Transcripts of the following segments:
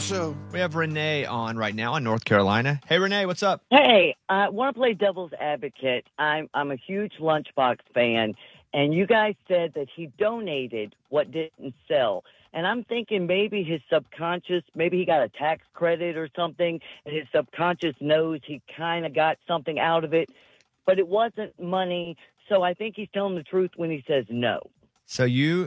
Show. We have Renee on right now in North Carolina. Hey, Renee, what's up? Hey, I want to play devil's advocate. I'm a huge Lunchbox fan, and you guys said that he donated what didn't sell. And I'm thinking maybe his subconscious, maybe he got a tax credit or something, and his subconscious knows he kind of got something out of it, but it wasn't money. So I think he's telling the truth when he says no. So you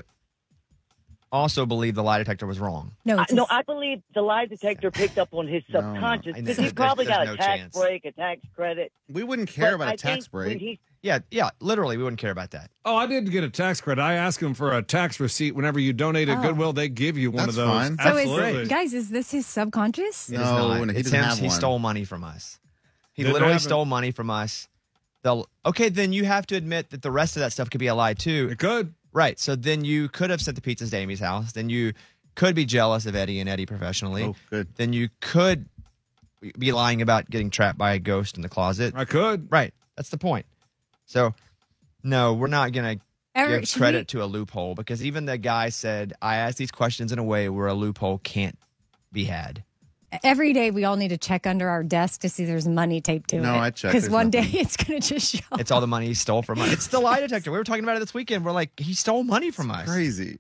also believe the lie detector was wrong? No, I believe the lie detector picked up on his subconscious because he probably got a tax break, a tax credit. We wouldn't care about a tax break. Yeah, literally, we wouldn't care about that. Oh, I did get a tax credit. I asked them for a tax receipt. Whenever you donate at Goodwill, they give you one of those. Fine. So Absolutely. guys, is this his subconscious? It is not. he It's doesn't him. have He one. stole money from us. He Didn't literally have it. stole money from us. Okay, then you have to admit that the rest of that stuff could be a lie, too. It could. Right. So then you could have sent the pizzas to Amy's house. Then you could be jealous of Eddie and Eddie professionally. Oh, good. Then you could be lying about getting trapped by a ghost in the closet. I could. Right. That's the point. So, no, we're not going to give should credit to a loophole because even the guy said, I asked these questions in a way where a loophole can't be had. Every day we all need to check under our desk to see there's money taped to it. No, I checked. Because There's one nothing. day it's going to just show. It's all the money he stole from us. It's the lie detector. We were talking about it this weekend. We're like, he stole money from us. Crazy.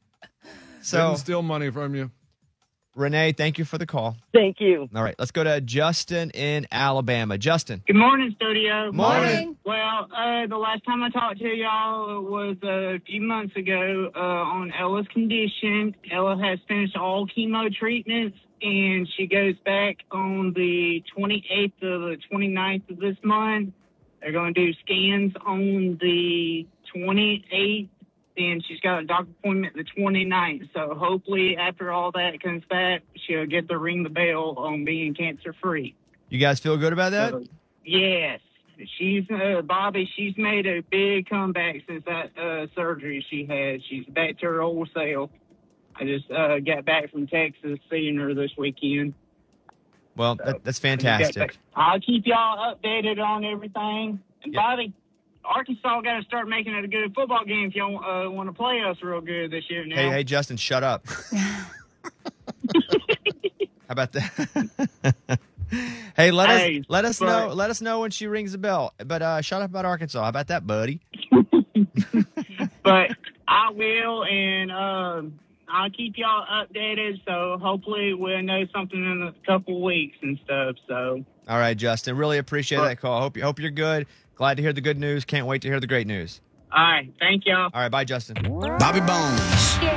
So, Didn't steal money from you. Renee, thank you for the call. Thank you. All right, let's go to Justin in Alabama. Justin. Good morning, studio. Morning. Well, the last time I talked to y'all was a few months ago on Ella's condition. Ella has finished all chemo treatments, and she goes back on the 28th or the 29th of this month. They're going to do scans on the 28th, and she's got a doctor appointment the 29th. So hopefully after all that comes back, she'll get to ring the bell on being cancer-free. You guys feel good about that? Yes. She's Bobby, she's made a big comeback since that surgery she had. She's back to her old self. I just got back from Texas seeing her this weekend. Well, that's fantastic. I'll keep y'all updated on everything. And Bobby, Arkansas got to start making it a good football game if y'all want to play us real good this year now. Hey, Justin, shut up. How about that? Hey, let us know when she rings the bell. But shut up about Arkansas. How about that, buddy? But I will, and I'll keep y'all updated. So hopefully we'll know something in a couple weeks and stuff. So all right, Justin, really appreciate that call. Hope you're good. Glad to hear the good news. Can't wait to hear the great news. all right, thank y'all. All right, bye, Justin. Bobby Bones.